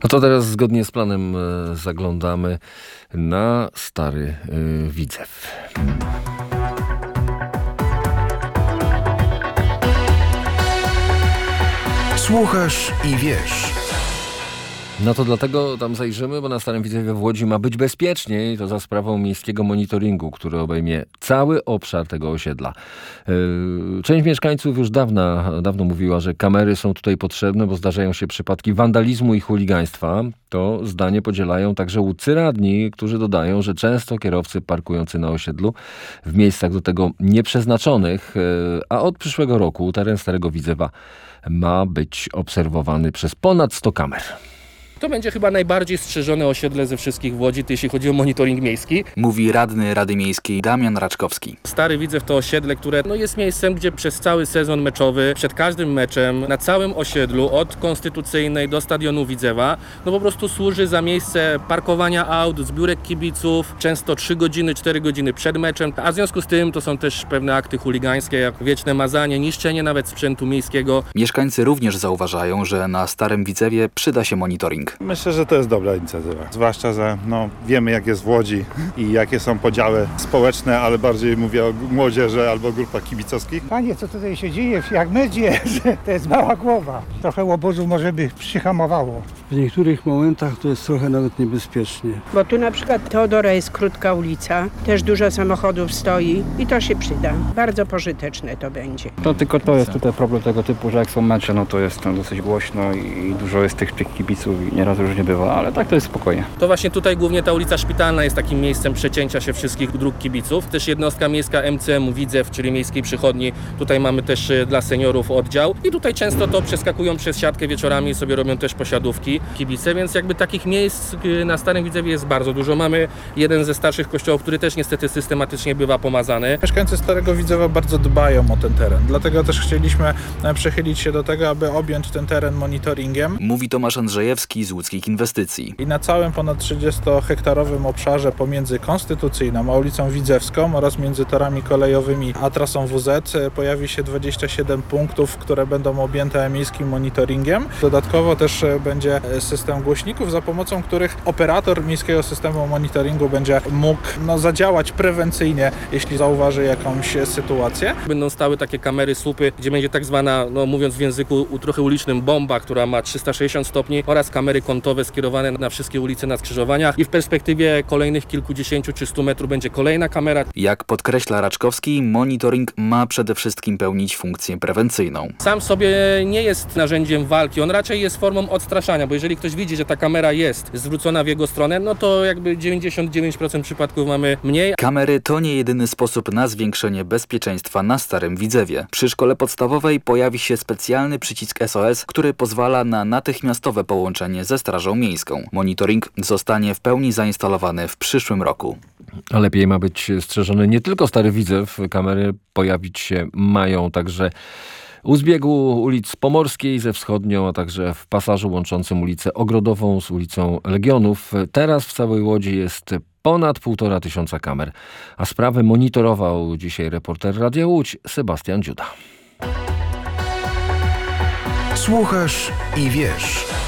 No to teraz zgodnie z planem zaglądamy na Stary Widzew. Słuchasz i wiesz. No to dlatego tam zajrzymy, bo na Starym Widzewie w Łodzi ma być bezpieczniej. To za sprawą miejskiego monitoringu, który obejmie cały obszar tego osiedla. Część mieszkańców już dawno mówiła, że kamery są tutaj potrzebne, bo zdarzają się przypadki wandalizmu i chuligaństwa. To zdanie podzielają także łódzcy radni, którzy dodają, że często kierowcy parkujący na osiedlu w miejscach do tego nieprzeznaczonych, a od przyszłego roku teren Starego Widzewa ma być obserwowany przez ponad 100 kamer. To będzie chyba najbardziej strzeżone osiedle ze wszystkich w Łodzi, jeśli chodzi o monitoring miejski. Mówi radny Rady Miejskiej Damian Raczkowski. Stary Widzew to osiedle, które jest miejscem, gdzie przez cały sezon meczowy, przed każdym meczem, na całym osiedlu, od Konstytucyjnej do Stadionu Widzewa, po prostu służy za miejsce parkowania aut, zbiórek kibiców, często 3 godziny, 4 godziny przed meczem, a w związku z tym to są też pewne akty chuligańskie, jak wieczne mazanie, niszczenie nawet sprzętu miejskiego. Mieszkańcy również zauważają, że na Starym Widzewie przyda się monitoring. Myślę, że to jest dobra inicjatywa. Zwłaszcza, że wiemy, jak jest w Łodzi i jakie są podziały społeczne, ale bardziej mówię o młodzieży albo grupach kibicowskich. Panie, co tutaj się dzieje? Jak medzie, że to jest mała głowa. Trochę obozu może by przyhamowało. W niektórych momentach to jest trochę nawet niebezpiecznie. Bo tu na przykład Teodora jest krótka ulica, też dużo samochodów stoi i to się przyda. Bardzo pożyteczne to będzie. No tylko to jest tutaj problem tego typu, że jak są mecze, to jest tam dosyć głośno i dużo jest tych kibiców i nieraz różnie bywa, ale tak to jest spokojnie. To właśnie tutaj głównie ta ulica Szpitalna jest takim miejscem przecięcia się wszystkich dróg kibiców. Też jednostka miejska MCM Widzew, czyli Miejskiej Przychodni. Tutaj mamy też dla seniorów oddział i tutaj często to przeskakują przez siatkę wieczorami i sobie robią też posiadówki kibice, więc jakby takich miejsc na Starym Widzewie jest bardzo dużo. Mamy jeden ze starszych kościołów, który też niestety systematycznie bywa pomazany. Mieszkańcy Starego Widzewa bardzo dbają o ten teren, dlatego też chcieliśmy przychylić się do tego, aby objąć ten teren monitoringiem. Mówi Tomasz Andrzejewski z Łódzkich Inwestycji. I na całym ponad 30-hektarowym obszarze pomiędzy Konstytucyjną a ulicą Widzewską oraz między torami kolejowymi a trasą WZ pojawi się 27 punktów, które będą objęte miejskim monitoringiem. Dodatkowo też będzie system głośników, za pomocą których operator miejskiego systemu monitoringu będzie mógł zadziałać prewencyjnie, jeśli zauważy jakąś sytuację. Będą stały takie kamery słupy, gdzie będzie tak zwana, mówiąc w języku trochę ulicznym, bomba, która ma 360 stopni oraz kamery kątowe skierowane na wszystkie ulice, na skrzyżowaniach i w perspektywie kolejnych kilkudziesięciu czy 100 metrów będzie kolejna kamera. Jak podkreśla Raczkowski, monitoring ma przede wszystkim pełnić funkcję prewencyjną. Sam sobie nie jest narzędziem walki, on raczej jest formą odstraszania, bo jeżeli ktoś widzi, że ta kamera jest zwrócona w jego stronę, to jakby 99% przypadków mamy mniej. Kamery to nie jedyny sposób na zwiększenie bezpieczeństwa na Starym Widzewie. Przy szkole podstawowej pojawi się specjalny przycisk SOS, który pozwala na natychmiastowe połączenie ze Strażą Miejską. Monitoring zostanie w pełni zainstalowany w przyszłym roku. A lepiej ma być strzeżony nie tylko Stary Widzew. Kamery pojawić się mają także u zbiegu ulic Pomorskiej ze Wschodnią, a także w pasażu łączącym ulicę Ogrodową z ulicą Legionów. Teraz w całej Łodzi jest ponad 1500 kamer. A sprawę monitorował dzisiaj reporter Radia Łódź Sebastian Dziuda. Słuchasz i wiesz.